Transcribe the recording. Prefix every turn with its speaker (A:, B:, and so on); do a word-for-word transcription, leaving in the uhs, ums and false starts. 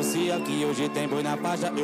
A: anuncia que hoje tem boi na faixa. Eu